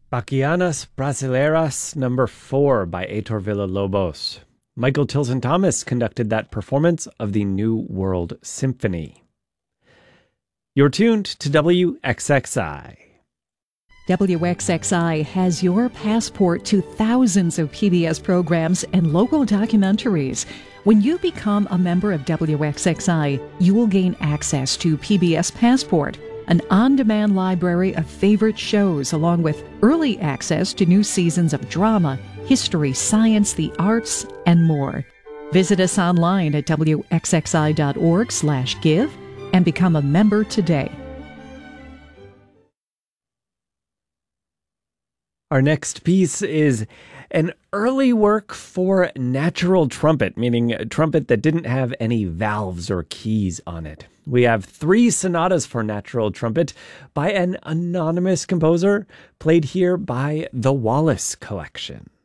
Bachianas Brasileiras Number 4 by Heitor Villa-Lobos. Michael Tilson Thomas conducted that performance of the New World Symphony. You're tuned to WXXI. WXXI has your passport to thousands of PBS programs and local documentaries. When you become a member of WXXI, you will gain access to PBS Passport, an on-demand library of favorite shows, along with early access to new seasons of drama, history, science, the arts, and more. Visit us online at wxxi.org/give and become a member today. Our next piece is an early work for natural trumpet, meaning a trumpet that didn't have any valves or keys on it. We have 3 sonatas for natural trumpet by an anonymous composer, played here by the Wallace Collection.